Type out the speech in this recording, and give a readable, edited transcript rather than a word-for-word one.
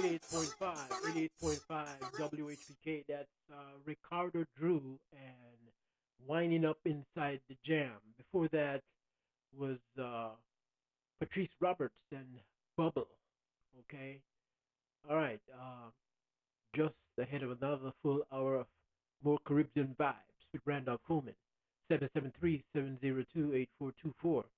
88.5 WHPK. That's Ricardo Drew and Winding Up Inside the Jam. Before that was Patrice Roberts and Bubble. Okay. All right. Just ahead of another full hour of more Caribbean vibes with Randolph Coleman. 773-702-8424.